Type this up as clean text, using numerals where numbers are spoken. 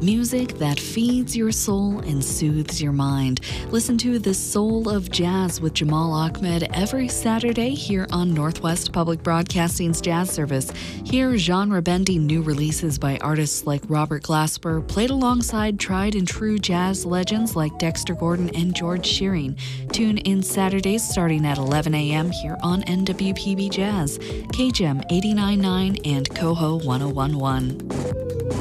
Music that feeds your soul and soothes your mind. Listen to The Soul of Jazz with Jamal Ahmed every Saturday here on Northwest Public Broadcasting's Jazz Service. Hear genre-bending new releases by artists like Robert Glasper, played alongside tried and true jazz legends like Dexter Gordon and George Shearing. Tune in Saturdays starting at 11 a.m. here on NWPB Jazz, KGEM 89.9 and Coho 101.1.